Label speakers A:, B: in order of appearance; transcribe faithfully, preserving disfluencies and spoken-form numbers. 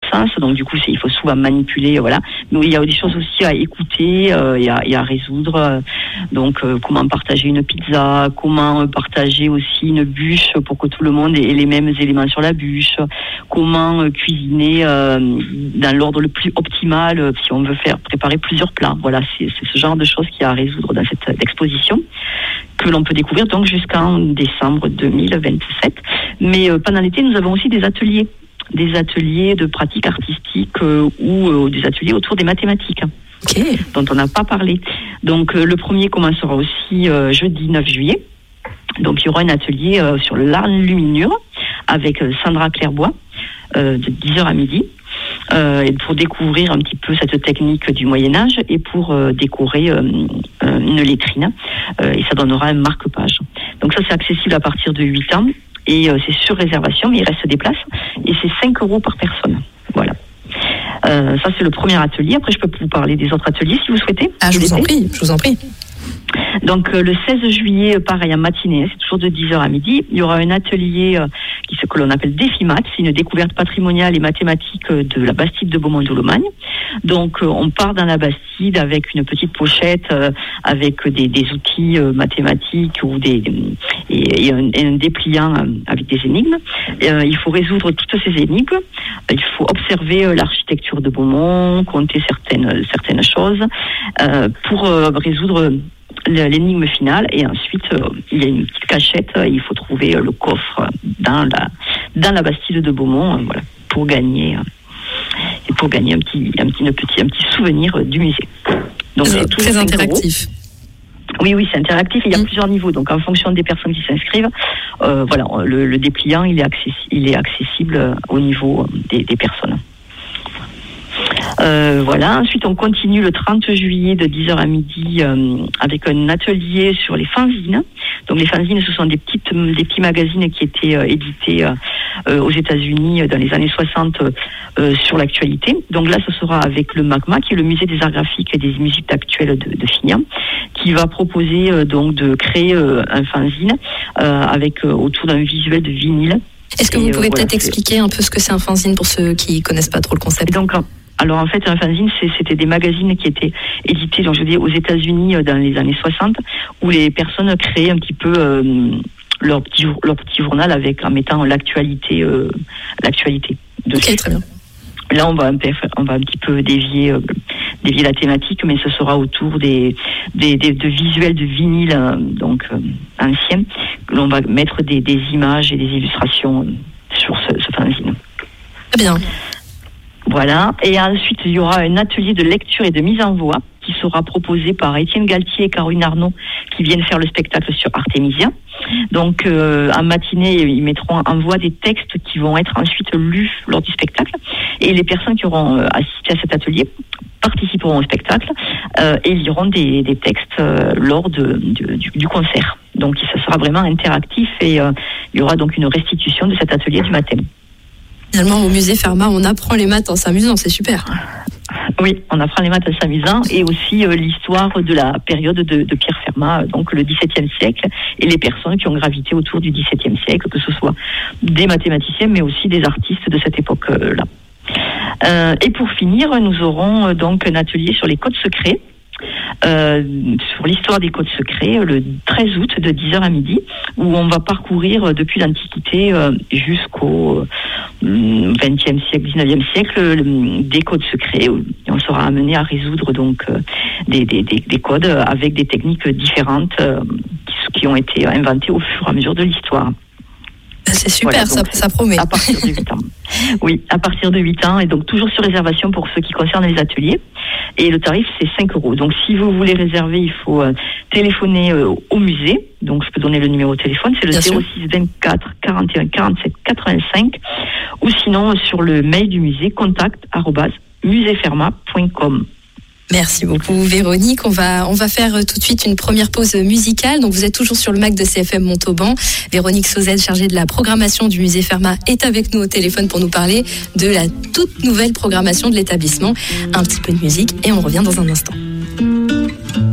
A: sens. Donc du coup, c'est, il faut souvent manipuler, voilà. Mais il y a des choses aussi à écouter euh, et, à, et à résoudre. Donc euh, comment partager une pizza, comment partager aussi une bûche pour que tout le monde ait les mêmes éléments sur la bûche, comment euh, cuisiner euh, dans l'ordre le plus optimal euh, si on veut faire préparer plusieurs plats. Voilà, c'est, c'est ce genre de choses qu'il y a à résoudre dans cette exposition que l'on peut découvrir donc jusqu'en décembre deux mille vingt-sept. Mais euh, pendant l'été, nous avons aussi des ateliers, des ateliers de pratique artistique euh, ou euh, des ateliers autour des mathématiques. Okay. Dont on n'a pas parlé. Donc euh, le premier commencera aussi euh, jeudi neuf juillet. Donc il y aura un atelier euh, sur l'enluminure avec euh, Sandra Clairbois euh, de dix heures à midi. Euh, et pour découvrir un petit peu cette technique du Moyen-Âge et pour euh, décorer euh, euh, une lettrine. Euh, et ça donnera un marque-page. Donc ça, c'est accessible à partir de huit ans et euh, c'est sur réservation, mais il reste des places. Et c'est cinq euros par personne. Voilà. Euh, ça, c'est le premier atelier. Après, je peux vous parler des autres ateliers si vous souhaitez.
B: Ah, je vous en prie, je vous en prie.
A: Donc euh, le seize juillet, pareil, en matinée, c'est toujours de dix heures à midi, il y aura un atelier euh, qui ce que l'on appelle Défimat, c'est une découverte patrimoniale et mathématique de la Bastide de Beaumont-de-Lomagne. Donc euh, on part dans la Bastide avec une petite pochette, euh, avec des, des outils euh, mathématiques ou des, et, et, un, et un dépliant euh, avec des énigmes. Euh, il faut résoudre toutes ces énigmes, il faut observer euh, l'architecture de Beaumont, compter certaines, certaines choses euh, pour euh, résoudre l'énigme finale et ensuite euh, il y a une petite cachette, euh, il faut trouver euh, le coffre dans la dans la Bastide de Beaumont, euh, voilà, pour gagner euh, et pour gagner un petit un petit un petit un petit souvenir euh, du musée.
B: Donc c'est très interactif.
A: Oui, oui, c'est interactif. Il y a mmh. plusieurs niveaux. Donc, en fonction des personnes qui s'inscrivent, euh, voilà, le, le dépliant, il est accessible, il est accessible au niveau des, des personnes. Euh, voilà. Ensuite, on continue le trente juillet de dix heures à midi euh, avec un atelier sur les fanzines. Donc, les fanzines, ce sont des petites, des petits magazines qui étaient euh, édités euh, aux États-Unis dans les années soixante euh, sur l'actualité. Donc là, ce sera avec le MACMA, qui est le musée des arts graphiques et des musiques actuelles de, de Fignan, qui va proposer euh, donc de créer euh, un fanzine euh, avec euh, autour d'un visuel de vinyle.
B: Est-ce que vous
A: et,
B: pouvez
A: euh,
B: peut-être
A: voilà,
B: expliquer un peu ce que c'est un fanzine pour ceux qui connaissent pas trop le concept?
A: Et donc, alors en fait, un fanzine, c'est, c'était des magazines qui étaient édités, donc je veux dire, aux États-Unis dans les années soixante, où les personnes créaient un petit peu euh, leur petit leur petit journal avec en mettant l'actualité euh, l'actualité.
B: Ok, très bien.
A: Là, on va un peu, on va un petit peu dévier euh, dévier la thématique, mais ce sera autour des des, des de visuels de vinyle euh, donc euh, anciens. On va mettre des, des images et des illustrations euh, sur ce, ce fanzine.
B: Très bien.
A: Voilà. Et ensuite, il y aura un atelier de lecture et de mise en voix qui sera proposé par Étienne Galtier et Caroline Arnaud qui viennent faire le spectacle sur Artemisia. Donc, euh, en matinée, ils mettront en voix des textes qui vont être ensuite lus lors du spectacle. Et les personnes qui auront euh, assisté à cet atelier participeront au spectacle euh, et liront des, des textes euh, lors de, de, du, du concert. Donc, ça sera vraiment interactif et euh, il y aura donc une restitution de cet atelier du matin.
B: Finalement, au musée Fermat, on apprend les maths en s'amusant, c'est super.
A: Oui, on apprend les maths en s'amusant et aussi euh, l'histoire de la période de, de Pierre Fermat, donc le dix-septième siècle, et les personnes qui ont gravité autour du dix-septième siècle, que ce soit des mathématiciens, mais aussi des artistes de cette époque-là. Euh, et pour finir, nous aurons euh, donc un atelier sur les codes secrets. Euh, sur l'histoire des codes secrets le treize août de dix heures à midi où on va parcourir depuis l'Antiquité euh, jusqu'au vingtième siècle, dix-neuvième siècle euh, des codes secrets où on sera amené à résoudre donc euh, des, des, des, des codes avec des techniques différentes euh, qui, qui ont été inventées au fur et à mesure de l'histoire.
B: C'est super, voilà, ça, ça promet.
A: À partir de huit ans. Oui, à partir de huit ans, et donc toujours sur réservation pour ce qui concerne les ateliers. Et le tarif, c'est cinq euros. Donc si vous voulez réserver, il faut euh, téléphoner euh, au musée. Donc je peux donner le numéro de téléphone, c'est le Bien zéro six vingt-quatre quarante et un quarante-sept quatre-vingt-cinq. Ou sinon sur le mail du musée, contact arobase musée fermat point com.
B: Merci beaucoup Véronique. On va, on va faire tout de suite une première pause musicale. Donc vous êtes toujours sur le Mac de C F M Montauban. Véronique Sauzet, chargée de la programmation du musée Fermat, est avec nous au téléphone pour nous parler de la toute nouvelle programmation de l'établissement. Un petit peu de musique et on revient dans un instant.